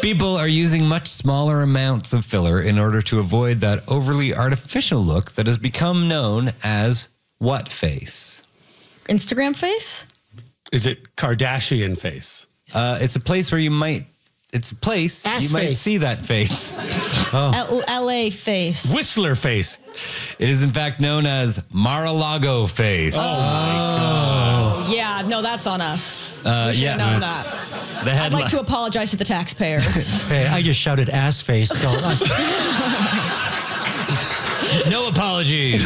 People are using much smaller amounts of filler in order to avoid that overly artificial look that has become known as what face? Instagram face? Is it Kardashian face? It's a place where you might see that face. LA face. Whistler face. It is in fact known as Mar-a-Lago face. Yeah, no, that's on us. We should have known that. I'd like to apologize to the taxpayers. Hey, I just shouted ass face. So no apologies.